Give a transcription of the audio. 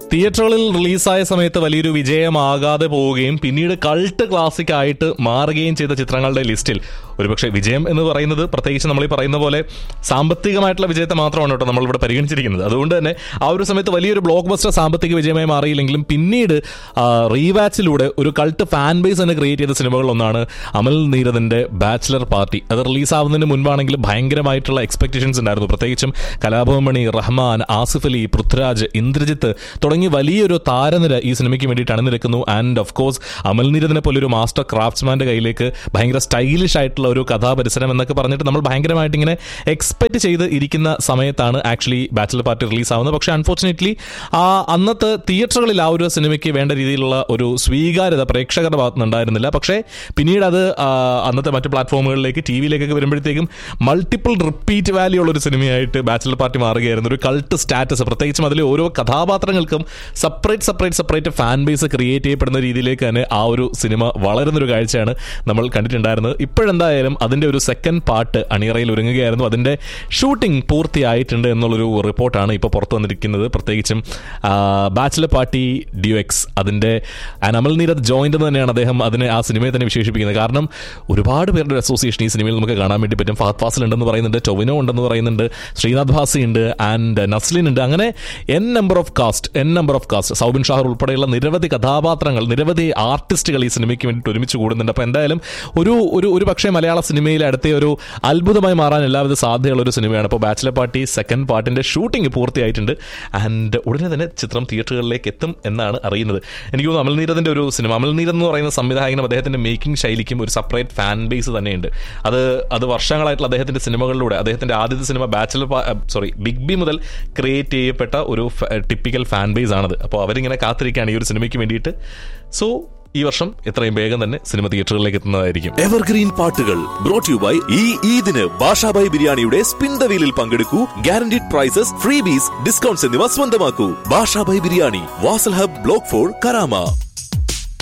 തിയേറ്ററുകളിൽ റിലീസായ സമയത്ത് വലിയൊരു വിജയമാകാതെ പോവുകയും പിന്നീട് കൾട്ട് ക്ലാസിക് ആയിട്ട് മാറുകയും ചെയ്ത ചിത്രങ്ങളുടെ ലിസ്റ്റിൽ ഒരുപക്ഷെ വിജയം എന്ന് പറയുന്നത് പ്രത്യേകിച്ച് നമ്മൾ ഈ പറയുന്ന പോലെ സാമ്പത്തികമായിട്ടുള്ള വിജയത്തെ മാത്രമാണ് കേട്ടോ നമ്മളിവിടെ പരിഗണിച്ചിരിക്കുന്നത്. അതുകൊണ്ട് തന്നെ ആ ഒരു സമയത്ത് വലിയൊരു ബ്ലോക്ക് ബസ്റ്റർ സാമ്പത്തിക വിജയമായി മാറിയില്ലെങ്കിലും പിന്നീട് റീവാച്ചിലൂടെ ഒരു കൾട്ട് ഫാൻ ബേസ് തന്നെ ക്രിയേറ്റ് ചെയ്ത സിനിമകളിലൊന്നാണ് അമൽ നീരദിന്റെ ബാച്ചിലർ പാർട്ടി. അത് റിലീസാവുന്നതിന് മുൻപാണെങ്കിലും ഭയങ്കരമായിട്ടുള്ള എക്സ്പെക്ടേഷൻസ് ഉണ്ടായിരുന്നു. പ്രത്യേകിച്ചും കലാഭവൻ മണി, റഹ്മാൻ, ആസിഫ് അലി, പൃഥ്വിരാജ്, ഇന്ദ്രജിത്ത് തുടങ്ങി വലിയൊരു താരനിര ഈ സിനിമയ്ക്ക് വേണ്ടിയിട്ട് അണിനിരക്കുന്നു. ആൻഡ് ഓഫ് കോഴ്സ് അമൽ നീരദിനെ പോലെ ഒരു മാസ്റ്റർ ക്രാഫ്റ്റ്സ്മാന്റെ കയ്യിലേക്ക് ഭയങ്കര സ്റ്റൈലിഷ് ആയിട്ടുള്ള ഒരു കഥാപരിസരം എന്നൊക്കെ പറഞ്ഞിട്ട് നമ്മൾ ഭയങ്കരമായിട്ട് ഇങ്ങനെ എക്സ്പെക്ട് ചെയ്ത് ഇരിക്കുന്ന സമയത്താണ് ആക്ച്വലി ബാച്ചിലർ പാർട്ടി റിലീസ് ആവുന്നത്. പക്ഷേ അൺഫോർച്ചുനേറ്റ്ലി അന്നത്തെ തിയേറ്ററുകളിൽ ആ ഒരു സിനിമയ്ക്ക് വേണ്ട രീതിയിലുള്ള ഒരു സ്വീകാര്യത പ്രേക്ഷകരുടെ ഭാഗത്ത് നിന്നുണ്ടായിരുന്നില്ല. പക്ഷേ പിന്നീട് അത് അന്നത്തെ മറ്റ് പ്ലാറ്റ്ഫോമുകളിലേക്ക് ടി വിയിലേക്കൊക്കെ വരുമ്പോഴത്തേക്കും മൾട്ടിപ്പിൾ റിപ്പീറ്റ് വാല്യൂ ഉള്ള ഒരു സിനിമയായിട്ട് ബാച്ചിലർ പാർട്ടി മാറുകയായിരുന്നു. ഒരു കൾട്ട് സ്റ്റാറ്റസ്, പ്രത്യേകിച്ചും അതിൽ ഓരോ കഥാപാത്രങ്ങൾക്കും സെപ്പറേറ്റ് ഫാൻ ബേസ് ക്രിയേറ്റ് ചെയ്യപ്പെടുന്ന രീതിയിലേക്ക് തന്നെ ആ ഒരു സിനിമ വളരുന്നൊരു കാഴ്ചയാണ് നമ്മൾ കണ്ടിട്ടുണ്ടായിരുന്നത്. ഇപ്പോഴെന്തായാലും അതിൻ്റെ ഒരു സെക്കൻഡ് പാർട്ട് അണിയറയിൽ ഒരുങ്ങുകയായിരുന്നു. അതിൻ്റെ ഷൂട്ടിംഗ് പൂർത്തിയായിട്ടുണ്ട് എന്നുള്ളൊരു റിപ്പോർട്ടാണ് ഇപ്പോൾ പുറത്തു വന്നിരിക്കുന്നത്. പ്രത്യേകിച്ചും ബാച്ചിലർ പാർട്ടി ഡ്യുഎക്സ് അതിൻ്റെ അമൽ നീരദ് ജോയിൻ്റ് എന്ന് തന്നെയാണ് അദ്ദേഹം ആ സിനിമയെ തന്നെ വിശേഷിപ്പിക്കുന്നത്. കാരണം ഒരുപാട് പേരുടെ ഒരു അസോസിയേഷൻ ഈ സിനിമയിൽ നമുക്ക് കാണാൻ വേണ്ടി പറ്റും. ഫഹദ് ഫാസിൽ ഉണ്ടെന്ന് പറയുന്നുണ്ട്, ടൊവിനോ ഉണ്ടെന്ന് പറയുന്നുണ്ട്, ശ്രീനാഥ് ഭാസി ഉണ്ട്, ആൻഡ് നസ്ലിൻ ഉണ്ട്. അങ്ങനെ N number of caste Soubin Shahar ഉൾപ്പെടെയുള്ള നിരവധി കഥാപാത്രങ്ങൾ, നിരവധി ആർട്ടിസ്റ്റുകൾ ഈ സിനിമയ്ക്ക് വേണ്ടിയിട്ട് ഒരുമിച്ച് കൂടുന്നുണ്ട്. അപ്പോൾ എന്തായാലും ഒരു പക്ഷേ മലയാള സിനിമയിലെ അടുത്ത ഒരു അത്ഭുതമായി മാറാൻ എല്ലാവിധ സാധ്യതയുള്ള ഒരു സിനിമയാണ്. അപ്പോൾ bachelor party second പാർട്ടിൻ്റെ shooting പൂർത്തിയായിട്ടുണ്ട്. And ഉടനെ തന്നെ ചിത്രം തിയേറ്ററുകളിലേക്ക് എത്തും എന്നാണ് അറിയുന്നത്. എനിക്ക് തോന്നുന്നു അമൽ നീരദിൻ്റെ ഒരു സിനിമ, അമൽ നീരദ് എന്ന് പറയുന്ന സംവിധായകനും അദ്ദേഹത്തിൻ്റെ മേക്കിംഗ് ശൈലിക്കും ഒരു സെപ്പറേറ്റ് ഫാൻ ബേസ് തന്നെയുണ്ട്. അത് വർഷങ്ങളായിട്ടുള്ള അദ്ദേഹത്തിൻ്റെ സിനിമകളിലൂടെ, അദ്ദേഹത്തിൻ്റെ ആദ്യത്തെ സിനിമ ബിഗ് ബി മുതൽ ക്രിയേറ്റ് ചെയ്യപ്പെട്ട ഒരു ടിപ്പിക്കൽ ഫാൻ ബേസ് ആണത്. അപ്പോൾ അവരിങ്ങനെ കാത്തിരിക്കുകയാണ് ഈ ഒരു സിനിമയ്ക്ക് വേണ്ടിയിട്ട്. സോ ഈ വർഷം എത്രയും വേഗം തന്നെ സിനിമ തിയേറ്ററുകളിലേക്ക് എത്തുന്നതായിരിക്കും. എവർഗ്രീൻ പാട്ടുകൾ ബ്രോട്ട് യു ബൈ ഈ ഈദിന് ബാഷാബായ് ബിരിയാണിയുടെ spin the വീലിൽ പങ്കെടുക്കൂ. Guaranteed prices, ഫ്രീബീസ്, discounts എന്നിവ സ്വന്തമാക്കൂ. Basha Bhai biryani, Wasl hub, block 4, Karama.